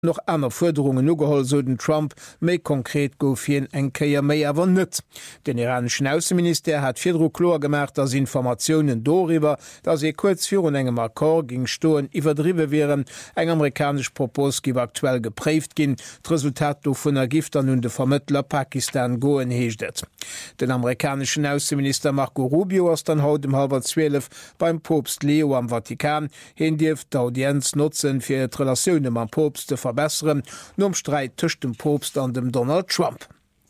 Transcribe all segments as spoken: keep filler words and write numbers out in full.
noch aner Forderungen ugeholl so den Trump méi konkret gouf hien engkeier méi awer net. Den iranischen Außenminister hat firdro klar gemacht, dass Informationen doriwer, dass e kurz vir un engem Akkor ging stoen iwwerdriwe wären, eng amerikasch Propos giwer aktuell gepräft gin, d' Resultat do vun der Gifter nun de Vermëttler Pakistan goen heeschtet. Den amerikanischen Außenminister Marco Rubio ass dann haut dem halber zwölf beim Popst Leo am Vatikan hin Dift d'Audienz nutzen fir et Relationioune am Popst te verbesseren, nom Streit tëcht dem Popst an dem Donald Trump.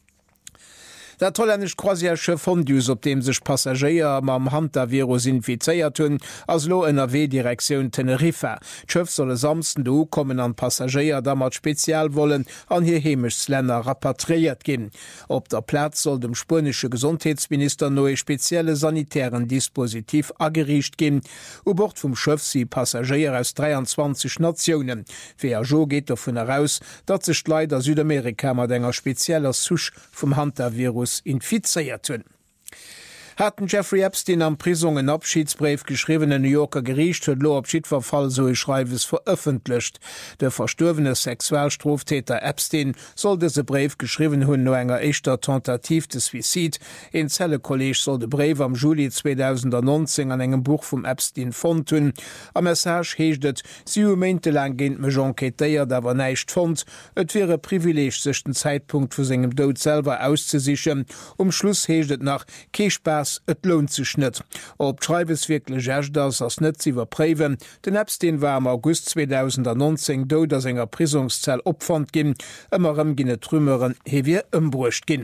Der holländisch Croisièrschiff Hondius, op dem sech Passagier mam Hantavirus infizeiert hunn, as lo N R W-Direktion Teneriffa. D'Schëff solle samsten do kommen an Passagier damals spezial wollen an hier hemischs Länder rapatriiert gin. Op der Platz soll dem spanische Gesundheitsminister noe spezielle sanitären Dispositiv agericht gin. U Bord vum Schëff si Passagier aus dreiundzwanzig Nationen. V Jo geht davon heraus, dat sech leider Südamerika mat enger spezieller Such vum Hantavirus infizeiert hunn. Hatten Jeffrey Epstein am Prisungen Abschiedsbrief geschriebene New Yorker Gericht huet lo Abschiedverfall so e Schreiwes veröffentlicht. Der verstorbene Sexualstraftäter Epstein soll dese Brief geschrieben hunn no enger echtter Tentativ des Suizid. In Zellekolleg soll de Brief am Juli zweitausendneunzehn an engem Buch vum Epstein fond hunn. Am Message heeschtet, si meinte lang géint me enquetéiert, dawer neicht fond. Et wäre privileg sechten Zeitpunkt vu segem Dod selber auszusichen. Um Schluss heeschtet nach Keespaß et lohnt sich net. Ob Schreibes wirklich echt das ass net sie verpräwen, den Epstein war am August zweitausendneunzehn do der senger Prisungszell opfand gin, ëmmerem ginne Trümmeren he wir ëmbrucht gin.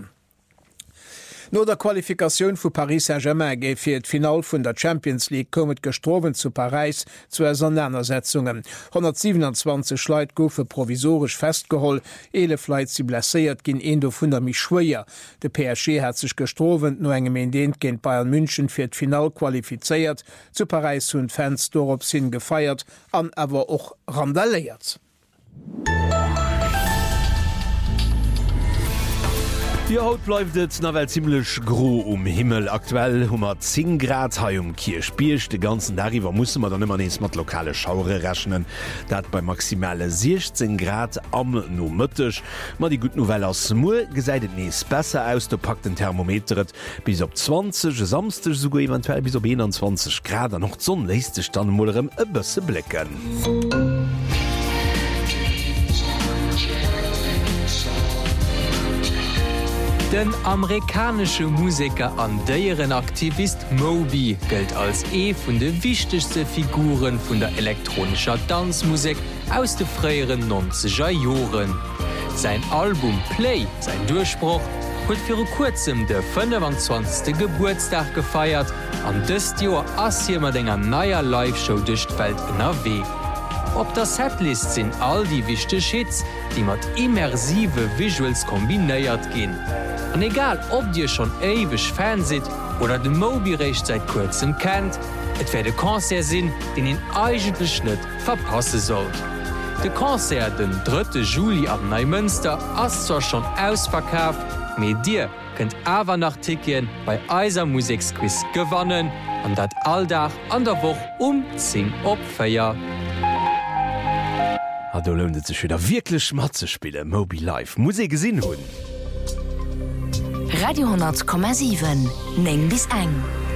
No der Qualifikation vu Paris Saint-Germain géif fir et Final vun der Champions League kommet gestrowen zu Paris zu Auseinandersetzungen. hundertsiebenundzwanzig Schleit goufe provisorisch festgeholl, ele Fleit sie blesséiert ginn en do vun der mich schwéier. De P S G hat sich gestrowen no engem en deint géint Bayern München fir d Final qualifizeiert, zu Paris hunn Fans dorop sinn gefeiert, an awer och randaléiert. Die Haut bleibt na well ziemlich gro um Himmel. Aktuell hummer zehn Grad ha um Kirch Biersch. De ganzen darüber muss man dann immer nes mat lokale Schaure rechnen. Dat bei maximale sechzehn Grad am no mëttech. Ma die gut Novelle aus Mu gesäidet nees besser aus, der packt den Thermometeret bis op zwanzig, samstech sogar eventuell bis op einundzwanzig Grad. Noch Sonne lässt sich dann mullerem e bësse blicken. Den amerikanische Musiker an deieren Aktivist Moby gilt als e vun de wichtigste Figuren vun der elektronischer Tanzmusik aus de freieren neunziger Joren. Sein Album Play, sein Durchbruch, huet fir kurzem de fünfundzwanzigste Geburtstag gefeiert, an dëst Joer ass hier mat enger naier Live-Show duch d'Welt N R W. Op der Setlist sinn all die wichtige Hits, die mat immersive Visuals kombinéiert gin. Und egal, ob dir schon ewig Fan seid oder den Moby recht seit kurzem kennt, et werde Konzert sinn, den ihn eigentlich nicht verpassen sollt. Der Konzert den dritten Juli am Neumünster ist zwar schon ausverkauft, mit dir könnt aber nach Ticketen bei Eiser Musikquiz gewonnen und das alldach an der Woche um zehn op Feier. Ah, da lohnt es sich wieder wirklich Schmatze spielen, Moby Live. Musik gesehen hun. Radio hundert Komma sieben, neng bis eng.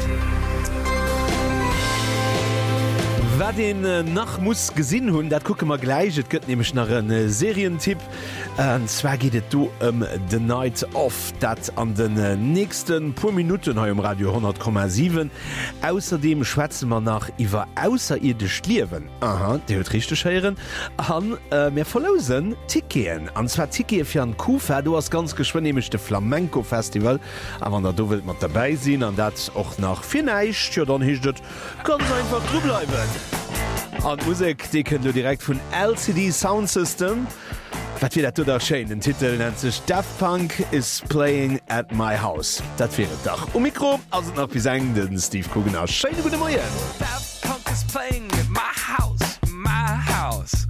Wer den äh, nach muss gesinn hun, dat gucke mal gleich. Et gëtt nämlich nach een äh, Serientipp. Und zwar geht es um The Night Of, dat an den äh, nächsten paar Minuten hier im Radio hundert Komma sieben. Außerdem schwätzen wir nach über außerirdisch Leben. Aha, der hört richtig hören. Und äh, wir verlosen Ticketen. Und zwar Ticketen für ein Kufa. Du hast ganz geschwind nämlich das Flamenco Festival. Aber da will man dabei sein. Und das auch nach Finnisch. Ja, dann ist das ganz einfach drüber bleiben. Und Musik, die könnt ihr direkt von L C D Sound System. Was wird das da schön? Der Titel nennt sich Daft Punk is Playing at My House. Das wäre doch. Um Mikro, also noch wie sagen, den Steve Kugener. Schöne gute Morgen. Daft Punk is playing at my house, my house.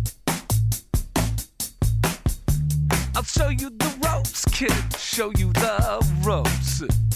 I'll show you the ropes, kid. Show you the ropes.